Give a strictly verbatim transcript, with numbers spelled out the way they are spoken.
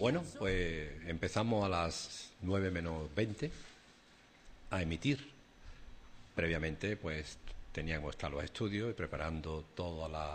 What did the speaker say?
Bueno, pues empezamos a las nueve menos veinte a emitir. Previamente, pues teníamos que estar los estudios y preparando toda la